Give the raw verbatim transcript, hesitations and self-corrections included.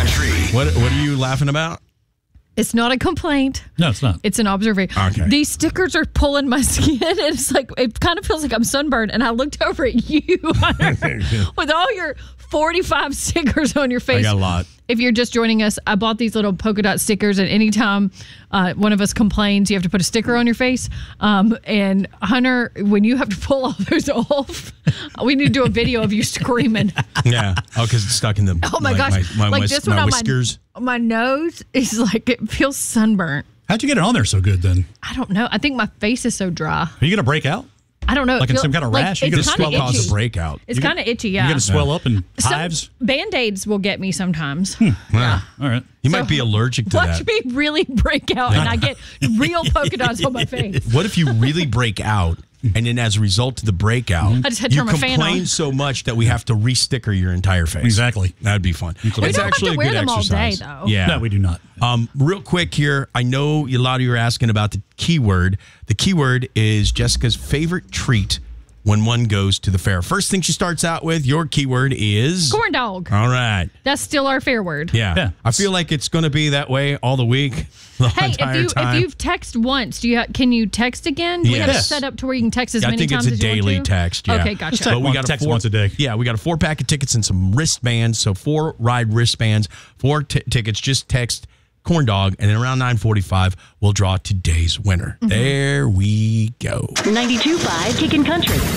Country. What What are you laughing about? It's not a complaint. No, it's not. It's an observation. Okay. These stickers are pulling my skin, and it's like it kind of feels like I'm sunburned. And I looked over at you Hunter, with all your forty-five stickers on your face. I got a lot. If you're just joining us, I bought these little polka dot stickers, and anytime uh, one of us complains, you have to put a sticker on your face. Um, and Hunter, when you have to pull all those off, we need to do a video of you screaming. Yeah. Oh, because it's stuck in the. Oh my, my gosh! My, my, like whis- this one my on whiskers. my my nose is like it feels sunburnt. How'd you get it on there so good then? I don't know. I think my face is so dry. Are you going to break out? I don't know. Like It in feel- some kind of like, rash? You it's gonna kinda swell Cause itchy. a breakout. It's kind of itchy, yeah. You're going to swell up in Some hives? Band-Aids will get me sometimes. Yeah. All right. You So, might be allergic to Watch that. me really break out, and I get real polka dots on my face. What if you really break out, and then as a result of the breakout, I just had to you turn my fan complain on. so much that we have to re-sticker your entire face? Exactly. That'd be fun. We It's don't have actually to a wear good them all day, exercise. though. Yeah. No, we do not. Um, real quick here, I know a lot of you are asking about the keyword. The keyword is Jessica's favorite treat when one goes to the fair. First thing she starts out with, your keyword is Corn dog. All right. That's still our fair word. Yeah. Yeah. I feel like it's going to be that way all the week. The Hey, entire if you time. if you've texted once, do you ha- can you text again? Do we have it Yes. set up to where you can text as I many think times it's a as you want daily to? text. Yeah. Okay, gotcha. Just But we one got a text four, once a day. Yeah, we got a four pack of tickets and some wristbands. So four ride wristbands, four t- tickets. Just text corn dog, and then around nine forty-five, we'll draw today's winner. Mm-hmm. There we go. ninety-two point five Kickin' Country.